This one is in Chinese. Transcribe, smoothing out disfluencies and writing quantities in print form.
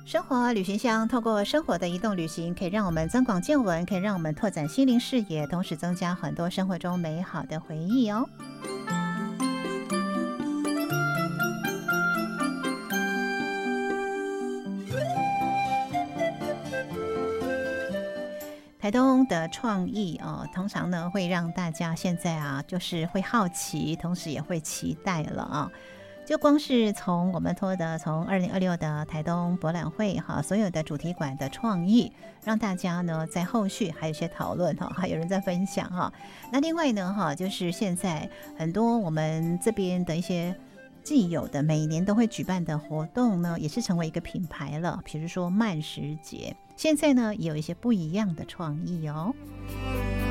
生活旅行箱透过生活的移动旅行，可以让我们增广见闻，可以让我们拓展心灵视野，同时增加很多生活中美好的回忆哦。台东的创意通常呢会让大家现在就是会好奇，同时也会期待了就光是从我们从2026的台东博览会所有的主题馆的创意，让大家呢在后续还有一些讨论还有人在分享那另外呢就是现在很多我们这边的一些既有的每年都会举办的活动呢，也是成为一个品牌了，比如说慢食节，现在呢也有一些不一样的创意哦。